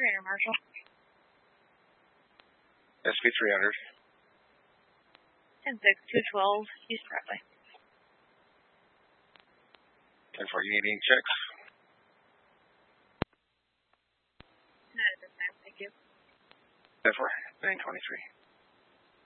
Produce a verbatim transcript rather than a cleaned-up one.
three hundred, Marshall. S P three hundred. ten six, two twelve, East Broadway. ten four, you need any checks? Not at this time, thank you. ten four, nine twenty-three.